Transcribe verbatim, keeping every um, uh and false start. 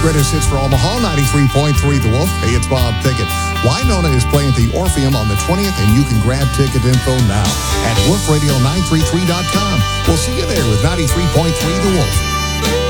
Greatest hits for Omaha, ninety-three point three The Wolf. Hey, it's Bob Pickett. Wynonna is playing at the Orpheum on the twentieth, and you can grab ticket info now at wolf radio nine three three dot com. We'll see you there with ninety-three point three The Wolf.